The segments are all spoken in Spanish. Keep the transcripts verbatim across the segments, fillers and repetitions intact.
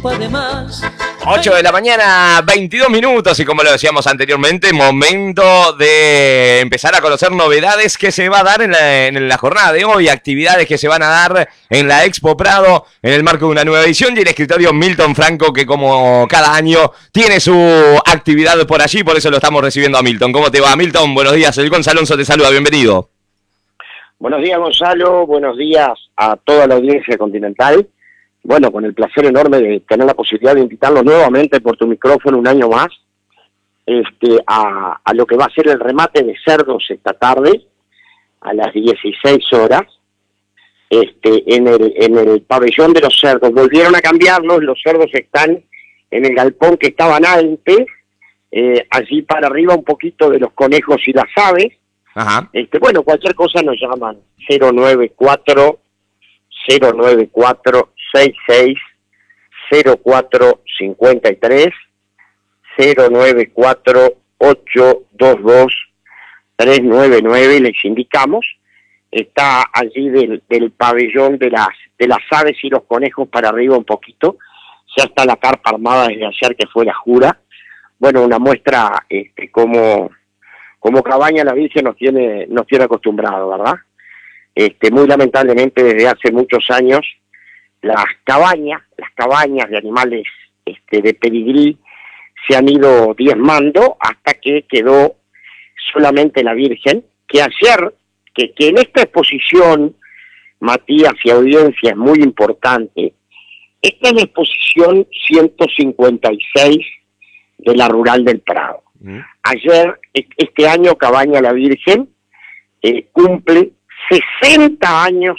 tiempo además. ocho de la mañana, veintidós minutos, y como lo decíamos anteriormente, momento de empezar a conocer novedades que se va a dar en la, en la jornada de hoy, actividades que se van a dar en la Expo Prado en el marco de una nueva edición, y el escritorio Milton Franco, que como cada año tiene su actividad por allí, por eso lo estamos recibiendo a Milton. ¿Cómo te va, Milton? Buenos días, el Gonzalo Alonso te saluda, bienvenido. Buenos días, Gonzalo, buenos días a toda la audiencia continental. Bueno, con el placer enorme de tener la posibilidad de invitarlos nuevamente por tu micrófono un año más este, a, a lo que va a ser el remate de cerdos esta tarde a las dieciséis horas este, en, el, en el pabellón de los cerdos. Volvieron a cambiarlos, los cerdos están en el galpón que estaban antes, eh, allí para arriba un poquito de los conejos y las aves. Ajá. Este, bueno, cualquier cosa nos llaman cero nueve cuatro cero nueve cuatro seis seis cero cuatro cinco tres, cero nueve cuatro ocho dos dos tres nueve nueve, les indicamos. Está allí del, del pabellón de las de las aves y los conejos para arriba un poquito. Ya está la carpa armada desde ayer, que fue la jura. Bueno, una muestra este, como, como Cabaña la Virgen nos tiene, nos tiene acostumbrado, ¿verdad? Este, muy lamentablemente desde hace muchos años las cabañas, las cabañas de animales este, de pedigrí se han ido diezmando hasta que quedó solamente la Virgen, que ayer, que, que en esta exposición, Matías y audiencia, es muy importante. Esta es la exposición ciento cincuenta y seis de la Rural del Prado. Mm. Ayer, este año, Cabaña la Virgen eh, cumple sesenta años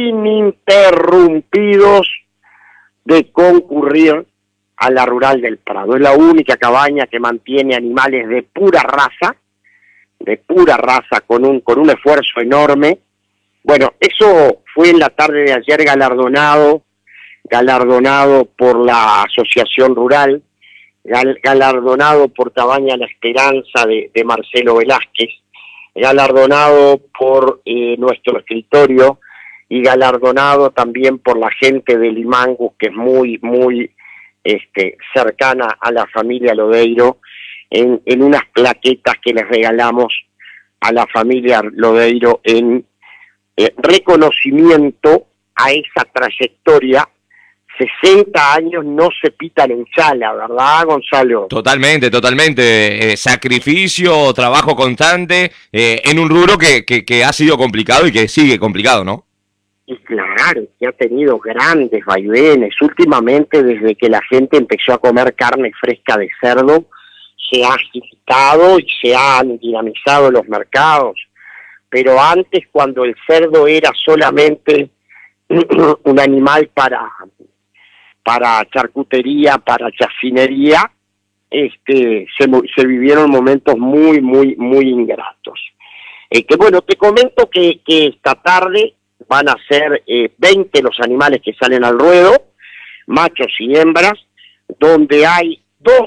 ininterrumpidos de concurrir a la Rural del Prado. Es la única cabaña que mantiene animales de pura raza, de pura raza, con un, con un esfuerzo enorme. Bueno, eso fue en la tarde de ayer galardonado, galardonado por la Asociación Rural, gal, galardonado por Cabaña La Esperanza de, de Marcelo Velázquez, galardonado por eh, nuestro escritorio y galardonado también por la gente de Limangus, que es muy, muy este, cercana a la familia Lodeiro, en, en unas plaquetas que les regalamos a la familia Lodeiro en eh, reconocimiento a esa trayectoria. sesenta años no se pitan en chala, ¿verdad, Gonzalo? Totalmente, totalmente. Eh, sacrificio, trabajo constante, eh, en un rubro que, que, que ha sido complicado y que sigue complicado, ¿no? Y claro, que ha tenido grandes vaivenes. Últimamente, desde que la gente empezó a comer carne fresca de cerdo, se ha agitado y se han dinamizado los mercados. Pero antes, cuando el cerdo era solamente un animal para... para charcutería, para chacinería, este, se, se vivieron momentos muy, muy, muy ingratos. Eh, que bueno, te comento que, que esta tarde van a ser eh, veinte los animales que salen al ruedo, machos y hembras, donde hay dos,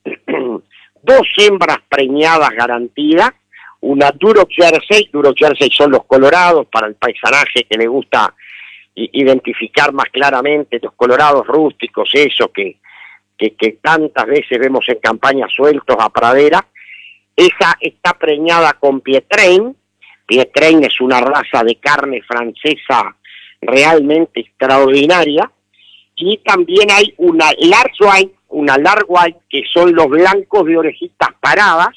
dos hembras preñadas garantidas, una Duro Jersey, Duro Jersey son los colorados para el paisanaje que le gusta identificar más claramente, los colorados rústicos, eso que, que, que tantas veces vemos en campañas sueltos a pradera. Esa está preñada con Pietrain. Pietrain es una raza de carne francesa realmente extraordinaria. Y también hay una large white, una large white, que son los blancos de orejitas paradas,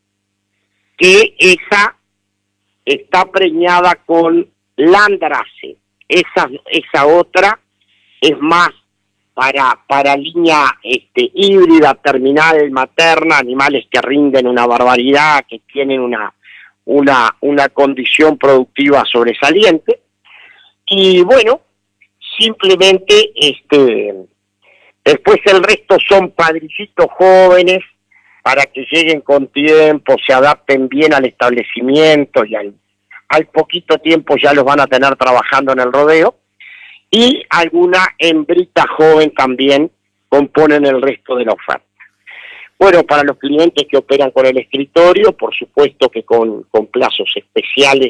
que esa está preñada con Landrace. Esa, esa otra es más para, para línea este, híbrida, terminal, materna, animales que rinden una barbaridad, que tienen una, una, una condición productiva sobresaliente. Y bueno, simplemente este, después el resto son padricitos jóvenes para que lleguen con tiempo, se adapten bien al establecimiento y al al poquito tiempo ya los van a tener trabajando en el rodeo, y alguna hembrita joven también componen el resto de la oferta. Bueno, para los clientes que operan con el escritorio, por supuesto que con, con plazos especiales